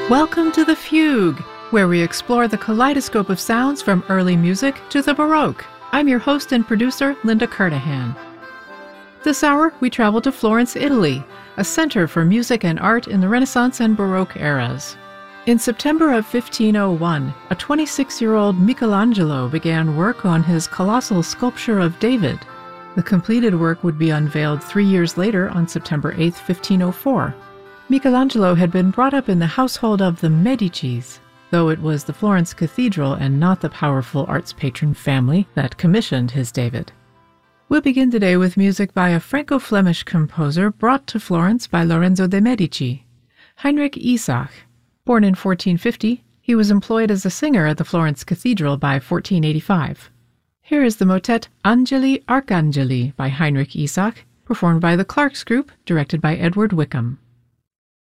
Welcome to The Fugue, where we explore the kaleidoscope of sounds from early music to the Baroque. I'm your host and producer, Linda Carnahan. This hour, we travel to Florence, Italy, a center for music and art in the Renaissance and Baroque eras. In September of 1501, a 26-year-old Michelangelo began work on his colossal sculpture of David. The completed work would be unveiled 3 years later on September 8, 1504. Michelangelo had been brought up in the household of the Medicis, though it was the Florence Cathedral and not the powerful arts patron family that commissioned his David. We'll begin today with music by a Franco-Flemish composer brought to Florence by Lorenzo de' Medici, Heinrich Isach. Born in 1450, he was employed as a singer at the Florence Cathedral by 1485. Here is the motet Angeli Arcangeli by Heinrich Isach, performed by the Clarks Group, directed by Edward Wickham.